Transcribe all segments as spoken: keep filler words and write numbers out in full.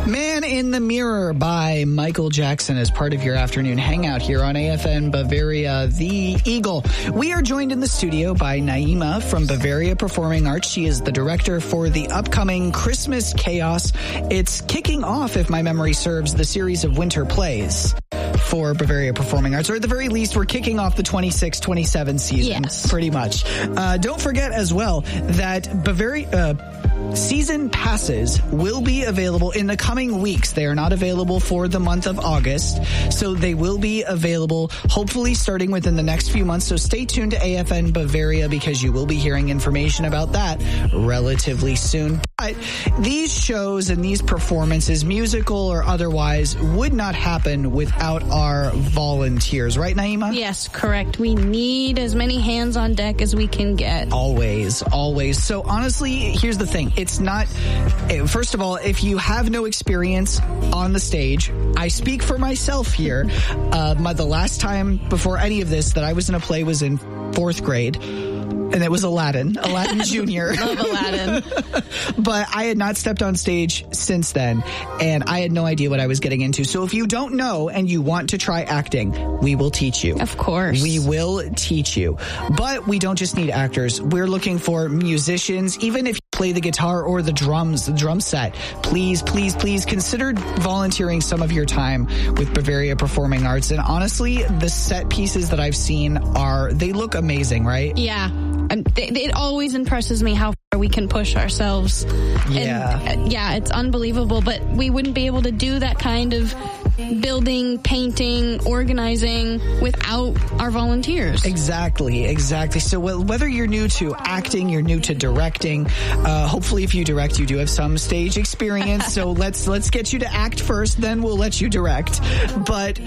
Man in the Mirror by Michael Jackson as part of your afternoon hangout here on A F N Bavaria, The Eagle. We are joined in the studio by Naima from Bavaria Performing Arts. She is the director for the upcoming Christmas Chaos. It's kicking off, if my memory serves, the series of winter plays for Bavaria Performing Arts, or at the very least, we're kicking off the twenty-six twenty-seven season, yes. pretty much. Uh, don't forget as well that Bavaria... Uh, Season passes will be available in the coming weeks. They are not available for the month of August, so they will be available hopefully starting within the next few months. So stay tuned to A F N Bavaria because you will be hearing information about that relatively soon. But these shows and these performances, musical or otherwise, would not happen without our volunteers. Right, Naima? Yes, correct. We need as many hands on deck as we can get. Always, always. So honestly, here's the thing. It's not, first of all, if you have no experience on the stage, I speak for myself here. Uh, my, the last time before any of this that I was in a play was in fourth grade. And it was Aladdin, Aladdin Junior Love Aladdin. But I had not stepped on stage since then, and I had no idea what I was getting into. So if you don't know and you want to try acting, we will teach you. Of course. We will teach you. But we don't just need actors. We're looking for musicians. Even if you play the guitar or the drums, the drum set, please, please, please consider volunteering some of your time with Bavaria Performing Arts. And honestly, the set pieces that I've seen are, they look amazing, right? Yeah. And it always impresses me how far we can push ourselves. Yeah. And, yeah, it's unbelievable. But we wouldn't be able to do that kind of building, painting, organizing without our volunteers. Exactly, exactly. So whether you're new to acting, you're new to directing, uh, hopefully if you direct, you do have some stage experience. So let's let's get you to act first, then we'll let you direct. But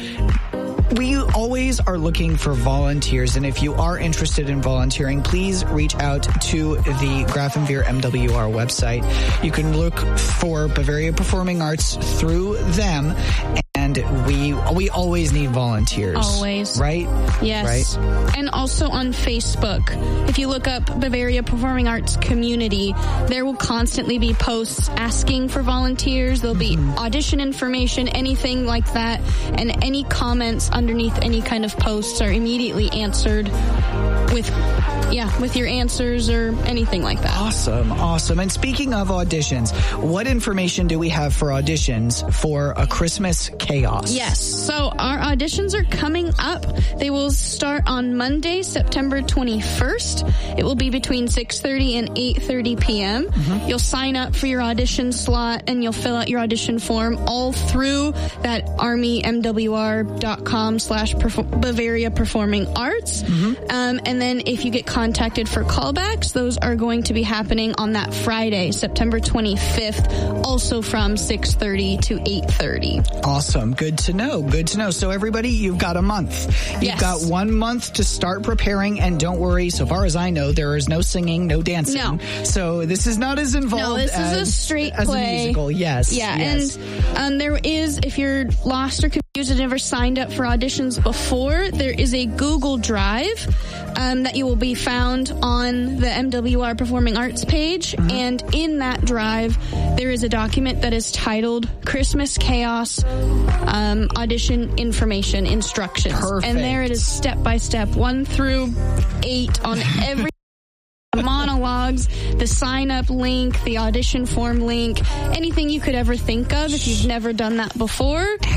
we always are looking for volunteers, and if you are interested in volunteering, please reach out to the Graf and Veer M W R website. You can look for Bavaria Performing Arts through them, and we we always need volunteers. Always. Right? Yes. Right? And also on Facebook, if you look up Bavaria Performing Arts Community, there will constantly be posts asking for volunteers. There'll be mm-hmm. audition information, anything like that, and any comments underneath any kind of posts are immediately answered with, yeah, with your answers or anything like that. Awesome, awesome. And speaking of auditions, what information do we have for auditions for A Christmas Chaos? Yes, so our auditions are coming up. They will start on Monday, September twenty-first. It will be between six thirty and eight thirty p.m. Mm-hmm. You'll sign up for your audition slot and you'll fill out your audition form all through that army m w r dot com slash Bavaria Performing Arts. Mm-hmm. Um, and then if you get contacted for callbacks, those are going to be happening on that Friday, September twenty-fifth, also from six thirty to eight thirty. Awesome. Good to know. Good to know. So everybody, you've got a month. You've yes. got one month to start preparing, and don't worry, so far as I know, there is no singing, no dancing. No. So this is not as involved no, this as, is a straight as play. a musical. Yes. Yeah, yes. and um, there is, if you're lost or confused and never signed up for auditions before, there is a Google Drive um, that you will be found on the M W R Performing Arts page, mm-hmm. and in that drive, there is a document that is titled Christmas Chaos um, Audition Information Instructions. Perfect. And there it is step by step, one through eight on every monologues, the sign-up link, the audition form link, anything you could ever think of if you've never done that before.